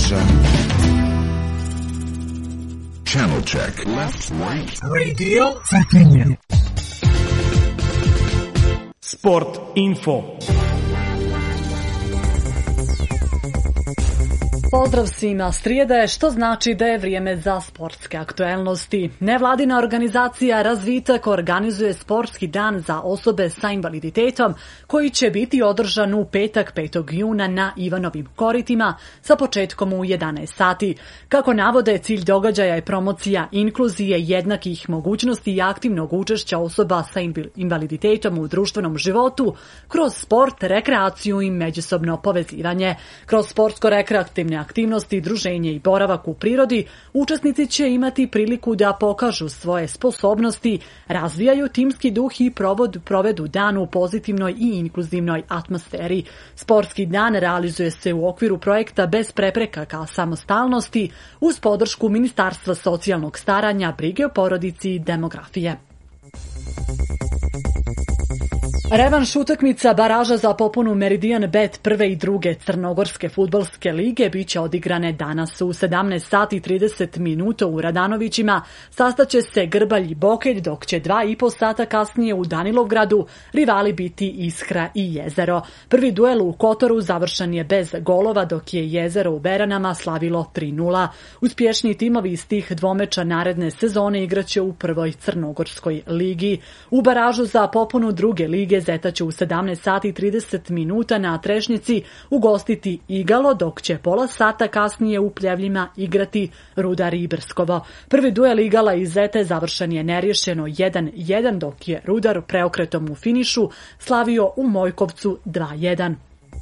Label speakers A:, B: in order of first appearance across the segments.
A: station. Channel check. Left, right.
B: Radio Cetinje.
C: Sport info. Pozdrav svima, srijeda je, što znači da je vrijeme za sportske aktuelnosti. Nevladina organizacija Razvitak organizuje sportski dan za osobe sa invaliditetom koji će biti održan u petak 5. juna na Ivanovim koritima sa početkom u 11 sati. Kako navode, cilj događaja je promocija inkluzije, jednakih mogućnosti i aktivnog učešća osoba sa invaliditetom u društvenom životu kroz sport, rekreaciju i međusobno povezivanje. Kroz sportsko-rekreativne aktivnosti, druženje i boravak u prirodi, učesnici će imati priliku da pokažu svoje sposobnosti, razvijaju timski duh i provedu dan u pozitivnoj i inkluzivnoj atmosferi. Sportski dan realizuje se u okviru projekta Bez prepreka ka samostalnosti uz podršku Ministarstva socijalnog staranja, brige o porodici i demografije. Revanš utakmica baraža za popunu Meridian Bet prve i druge Crnogorske fudbalske lige biće odigrane danas u 17 sati 30 minuta u Radanovićima. Sastaće se Grbalj i Bokelj, dok će 2,5 sata kasnije u Danilovgradu rivali biti Iskra i Jezero. Prvi duel u Kotoru završen je bez golova, dok je Jezero u Beranama slavilo 3:0. Uspješniji timovi iz tih dvomeča naredne sezone igraće u prvoj Crnogorskoj ligi. U baražu za popunu druge lige Zeta će u 17 sati 30 minuta na Trešnjici ugostiti Igalo, dok će pola sata kasnije u Pljevljima igrati Rudar i Brskovo. Prvi duel Igala i Zete završen je neriješeno 1:1, dok je Rudar preokretom u finišu slavio u Mojkovcu 2:1.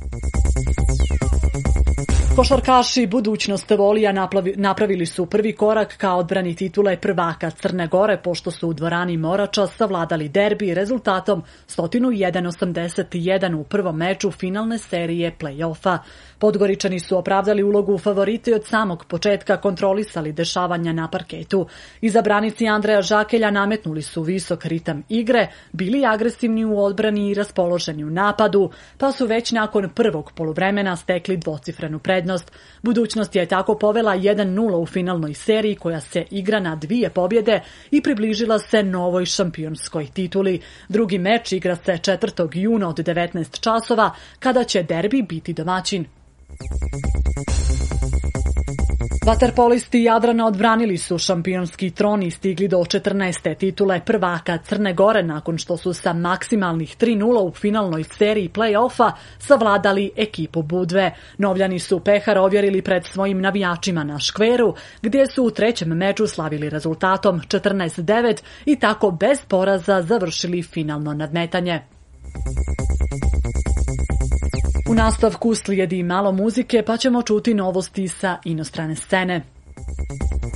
C: Košarkaši Budućnost Volija napravili su prvi korak ka odbrani titule prvaka Crne Gore, pošto su u dvorani Morača savladali derbi rezultatom 101-81 u prvom meču finalne serije play-offa. Podgoričani su opravdali ulogu favorita i od samog početka kontrolisali dešavanja na parketu. Izabranici Andreja Žakelja nametnuli su visok ritam igre, bili agresivni u odbrani i raspoloženi u napadu, pa su već nakon prvog poluvremena stekli dvocifrenu prednost. Budućnost je tako povela 1:0 u finalnoj seriji koja se igra na 2 pobjede i približila se novoj šampionskoj tituli. Drugi meč igra se 4. juna od 19 časova kada će derbi biti domaćin. Vaterpolisti Jadrana odbranili su šampionski tron i stigli do 14. titule prvaka Crne Gore nakon što su sa maksimalnih 3:0 u finalnoj seriji play-offa savladali ekipu Budve. Novljani su pehar ovjerili pred svojim navijačima na škveru, gdje su u trećem meču slavili rezultatom 14:9 i tako bez poraza završili finalno nadmetanje. U nastavku slijedi malo muzike, pa ćemo čuti novosti sa inostrane scene.